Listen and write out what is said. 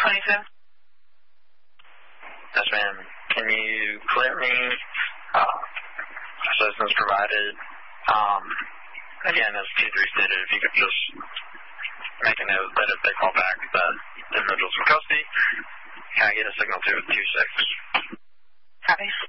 22. Yes, ma'am. Can you clear me? Assistance provided. Again, as T3 stated, if you could just make a note that if they call back that the individual's in custody, can I get a signal to 2-6? Copy.